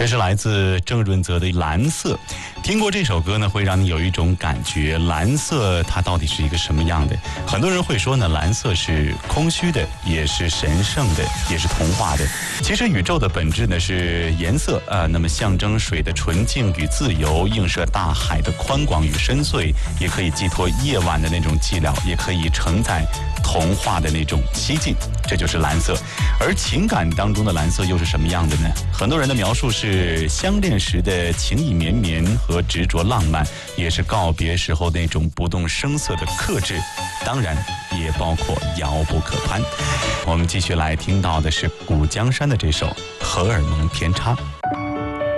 这是来自郑润泽的《蓝色》。听过这首歌呢，会让你有一种感觉，蓝色它到底是一个什么样的？很多人会说呢，蓝色是空虚的，也是神圣的，也是童话的。其实宇宙的本质呢是颜色那么象征水的纯净与自由，映射大海的宽广与深邃，也可以寄托夜晚的那种寂寥，也可以承载童话的那种希冀，这就是蓝色。而情感当中的蓝色又是什么样的呢？很多人的描述是相恋时的情意绵绵和执着浪漫，也是告别时候那种不动声色的克制，当然也包括遥不可攀。我们继续来听到的是古江山的这首《荷尔蒙偏差》。